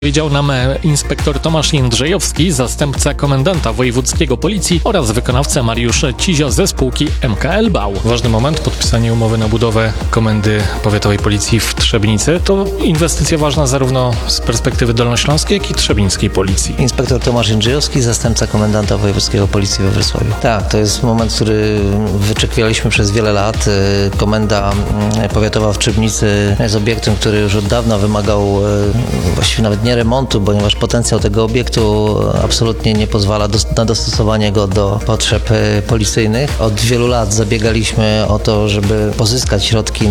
Powiedział nam inspektor Tomasz Jędrzejowski, zastępca komendanta wojewódzkiego policji oraz wykonawca Mariusz Cizio ze spółki MKL BAU. Ważny moment, podpisanie umowy na budowę Komendy Powiatowej Policji w Trzebnicy. To inwestycja ważna zarówno z perspektywy dolnośląskiej, jak i trzebnińskiej policji. Inspektor Tomasz Jędrzejowski, zastępca komendanta wojewódzkiego policji we Wrocławiu. Tak, to jest moment, który wyczekiwaliśmy przez wiele lat. Komenda powiatowa w Trzebnicy jest obiektem, który już od dawna wymagał właściwie nawet nie remontu, ponieważ potencjał tego obiektu absolutnie nie pozwala na dostosowanie go do potrzeb policyjnych. Od wielu lat zabiegaliśmy o to, żeby pozyskać środki